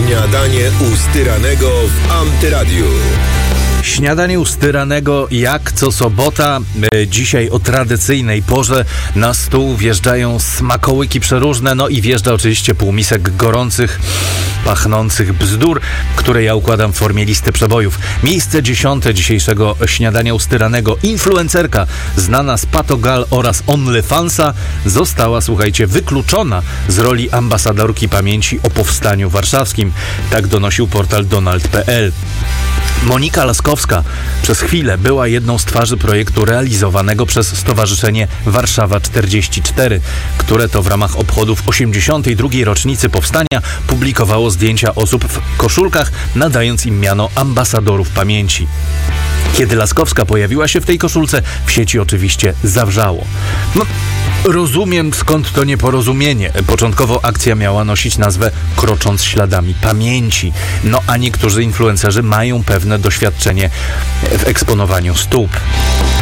Śniadanie u Styranego w Antyradiu. Śniadanie u Styranego jak co sobota. Dzisiaj o tradycyjnej porze na stół wjeżdżają smakołyki przeróżne, no i wjeżdża oczywiście półmisek gorących, pachnących bzdur, które ja układam w formie listy przebojów. Miejsce 10 dzisiejszego śniadania u Styranego. Influencerka znana z Patogal oraz OnlyFansa została, słuchajcie, wykluczona z roli ambasadorki pamięci o powstaniu warszawskim. Tak donosił portal Donald.pl. Monika Laskowska przez chwilę była jedną z twarzy projektu realizowanego przez Stowarzyszenie Warszawa 44, które to w ramach obchodów 82. rocznicy powstania publikowało zdjęcia osób w koszulkach, nadając im miano ambasadorów pamięci. Kiedy Laskowska pojawiła się w tej koszulce, w sieci oczywiście zawrzało. Rozumiem, skąd to nieporozumienie. Początkowo akcja miała nosić nazwę Krocząc śladami pamięci. A niektórzy influencerzy mają pewne doświadczenie w eksponowaniu stóp.